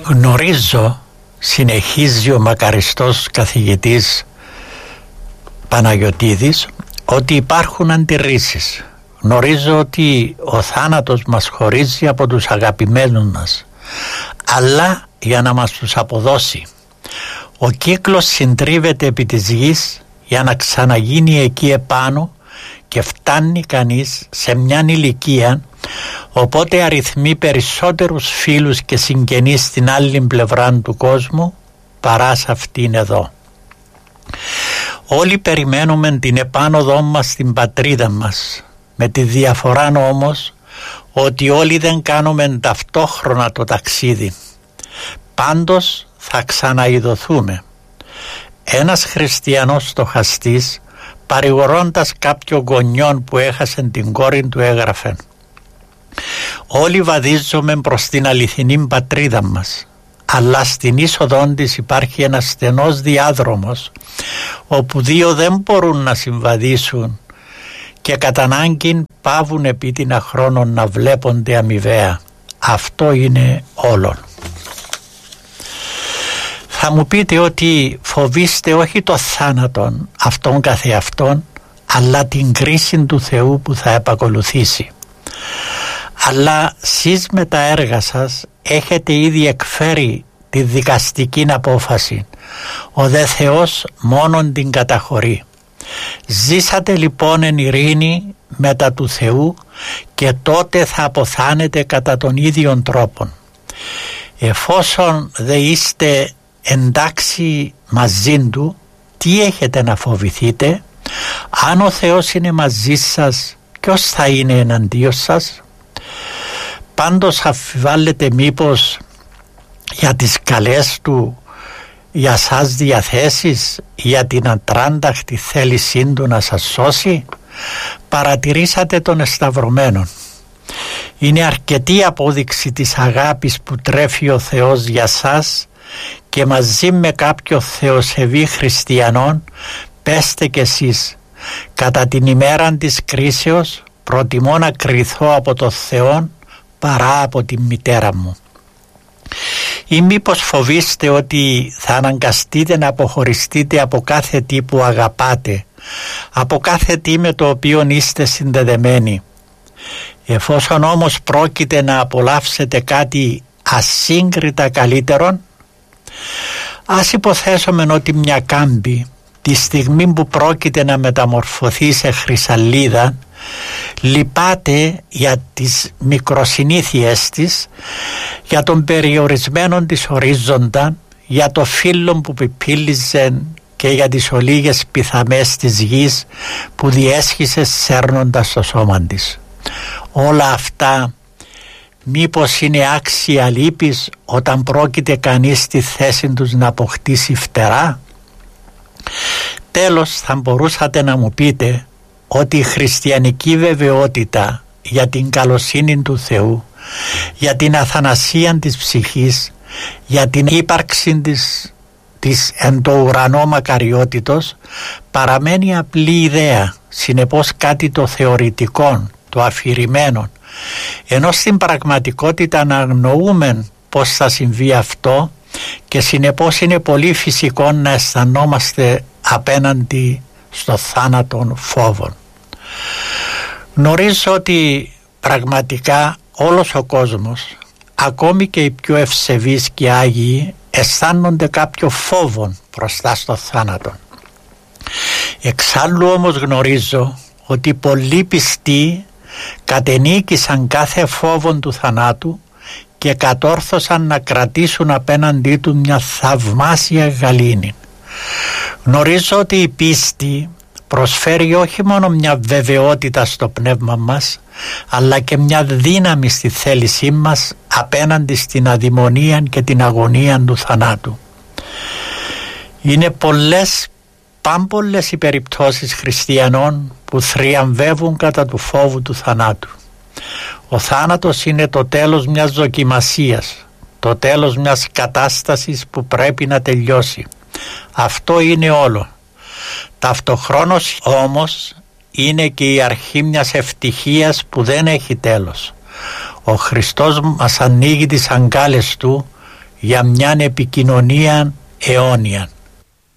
Γνωρίζω, συνεχίζει ο μακαριστός καθηγητής Παναγιωτίδης, ότι υπάρχουν αντιρρήσεις. Γνωρίζω ότι ο θάνατος μας χωρίζει από τους αγαπημένους μας, αλλά για να μας τους αποδώσει. Ο κύκλος συντρίβεται επί της γης για να ξαναγίνει εκεί επάνω και φτάνει κανείς σε μια ηλικία οπότε αριθμεί περισσότερους φίλους και συγγενείς στην άλλη πλευρά του κόσμου παρά σε αυτήν εδώ. Όλοι περιμένουμε την επάνωδό μας στην πατρίδα μας, με τη διαφορά όμως ότι όλοι δεν κάνουμε ταυτόχρονα το ταξίδι. Πάντως θα ξαναειδωθούμε. Ένας χριστιανός στοχαστής, παρηγορώντας κάποιον γονιόν που έχασε την κόρη του, έγραφε: «Όλοι βαδίζουμε προς την αληθινή πατρίδα μας, αλλά στην είσοδό της υπάρχει ένας στενός διάδρομος όπου δύο δεν μπορούν να συμβαδίσουν και κατά ανάγκη πάβουν επίτινα χρόνων να βλέπονται αμοιβαία. Αυτό είναι όλων». Θα μου πείτε ότι φοβήστε όχι το θάνατον αυτόν καθεαυτόν, αλλά την κρίση του Θεού που θα επακολουθήσει. Αλλά σεις με τα έργα σας έχετε ήδη εκφέρει τη δικαστική απόφαση. Ο δε Θεός μόνον την καταχωρεί. Ζήσατε λοιπόν εν ειρήνη μετά του Θεού και τότε θα αποθάνετε κατά τον ίδιον τρόπον. Εφόσον δε είστε εντάξει μαζί του, τι έχετε να φοβηθείτε? Αν ο Θεός είναι μαζί σας, ποιος θα είναι εναντίον σας? Πάντως αμφιβάλλετε μήπως για τις καλές του για σας διαθέσεις, για την ατράνταχτη θέλησή του να σας σώσει? Παρατηρήσατε τον εσταυρωμένον. Είναι αρκετή απόδειξη της αγάπης που τρέφει ο Θεός για σας και μαζί με κάποιο θεοσεβή χριστιανών πέστε κι εσείς: κατά την ημέρα της κρίσεως προτιμώ να κριθώ από το Θεό παρά από τη μητέρα μου. Ή μήπως φοβείστε ότι θα αναγκαστείτε να αποχωριστείτε από κάθε τι που αγαπάτε, από κάθε τι με το οποίο είστε συνδεδεμένοι? Εφόσον όμως πρόκειται να απολαύσετε κάτι ασύγκριτα καλύτερον, ας υποθέσουμε ότι μια κάμπη τη στιγμή που πρόκειται να μεταμορφωθεί σε χρυσαλίδα λυπάται για τις μικροσυνήθειές της, για τον περιορισμένο της ορίζοντα, για το φύλλο που πιπίλιζε και για τις ολίγες πιθαμές της γης που διέσχισε σέρνοντας το σώμα της. Όλα αυτά μήπως είναι άξια λύπης όταν πρόκειται κανείς στη θέση τους να αποκτήσει φτερά? Τέλος, θα μπορούσατε να μου πείτε ότι η χριστιανική βεβαιότητα για την καλοσύνη του Θεού, για την αθανασία της ψυχής, για την ύπαρξη της εν το ουρανό μακαριότητος παραμένει απλή ιδέα, συνεπώς κάτι το θεωρητικό, το αφηρημένο, ενώ στην πραγματικότητα να αγνοούμε πως θα συμβεί αυτό και συνεπώς είναι πολύ φυσικό να αισθανόμαστε απέναντι στο θάνατον φόβων. Γνωρίζω ότι πραγματικά όλος ο κόσμος, ακόμη και οι πιο ευσεβείς και άγιοι, αισθάνονται κάποιο φόβο μπροστά στο θάνατο. Εξάλλου όμως γνωρίζω ότι πολλοί πιστοί κατενίκησαν κάθε φόβο του θανάτου και κατόρθωσαν να κρατήσουν απέναντί του μια θαυμάσια γαλήνη. Γνωρίζω ότι η πίστη προσφέρει όχι μόνο μια βεβαιότητα στο πνεύμα μας, αλλά και μια δύναμη στη θέλησή μας απέναντι στην αδειμονία και την αγωνία του θανάτου. Είναι πάμπολες οι περιπτώσεις χριστιανών που θριαμβεύουν κατά του φόβου του θανάτου. Ο θάνατος είναι το τέλος μιας δοκιμασίας, το τέλος μιας κατάστασης που πρέπει να τελειώσει. Αυτό είναι όλο. Ταυτοχρόνως όμως είναι και η αρχή μιας ευτυχίας που δεν έχει τέλος. Ο Χριστός μας ανοίγει τις αγκάλες του για μια επικοινωνία αιώνια.